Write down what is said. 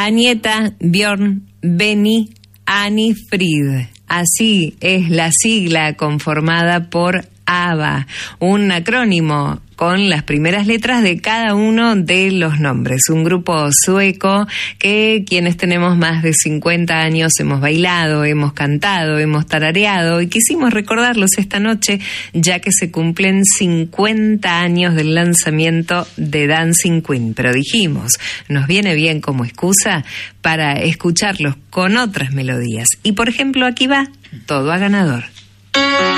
Agneta, Björn, Benny, Annie, Frid. Así es la sigla conformada por ABBA, un acrónimo con las primeras letras de cada uno de los nombres. Un grupo sueco que quienes tenemos más de 50 años hemos bailado, hemos cantado, hemos tarareado y quisimos recordarlos esta noche ya que se cumplen 50 años del lanzamiento de Dancing Queen. Pero dijimos, nos viene bien como excusa para escucharlos con otras melodías. Y por ejemplo aquí va Todo a Ganador.